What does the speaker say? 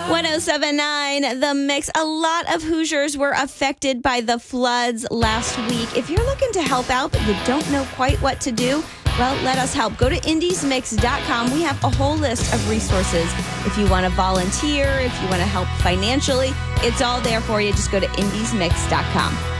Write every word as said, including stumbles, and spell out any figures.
ten seventy-nine, The Mix. A lot of Hoosiers were affected by the floods last week. If you're looking to help out but you don't know quite what to do, well, let us help. Go to indies mix dot com. We have a whole list of resources. If you want to volunteer, if you want to help financially, it's all there for you. Just go to indies mix dot com.